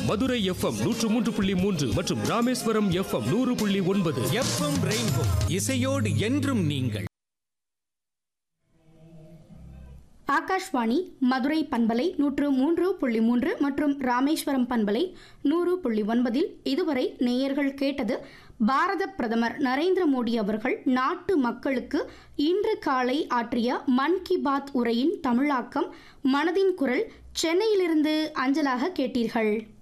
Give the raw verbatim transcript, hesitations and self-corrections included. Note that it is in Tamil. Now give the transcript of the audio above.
மதுரை எஃப்எம் நூற்று மூன்று புள்ளி மூன்று மற்றும் ராமேஸ்வரம் எஃப்எம் நூறு புள்ளி ஒன்பது. எஃப்எம் ரெயின்போ இசையோடு என்றும் நீங்கள். ஆகாஷ்வாணி மதுரை பண்பலை நூற்று மூன்று புள்ளி மூன்று மற்றும் ராமேஸ்வரம் பண்பலை நூறு புள்ளி ஒன்பதில் இதுவரை நேயர்கள் கேட்டது பாரத பிரதமர் நரேந்திர மோடி அவர்கள் நாட்டு மக்களுக்கு இன்று காலை ஆற்றிய மன் கி பாத் உரையின் தமிழாக்கம் மனதின் குரல் சென்னையிலிருந்து அஞ்சலாக கேட்டீர்கள்.